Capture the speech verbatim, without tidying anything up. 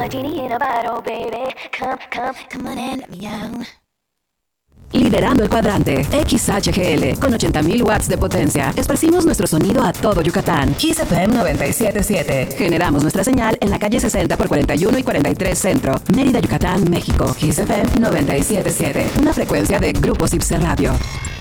a genie in a bottle, baby. Come, come, come on and let me out. Liderando el cuadrante, X H G L, con ochenta mil watts de potencia. Esparcimos nuestro sonido a todo Yucatán. Kiss F M noventa y siete punto siete. Generamos nuestra señal en la calle sesenta por cuarenta y uno y cuarenta y tres Centro, Mérida, Yucatán, México. Kiss F M noventa y siete punto siete, una frecuencia de Grupo Sipse Radio.